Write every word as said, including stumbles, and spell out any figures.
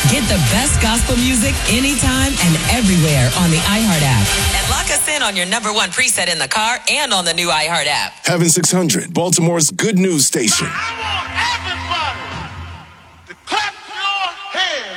Get the best gospel music anytime and everywhere on the iHeart app. And lock us in on your number one preset in the car and on the new iHeart app. Heaven six hundred, Baltimore's good news station.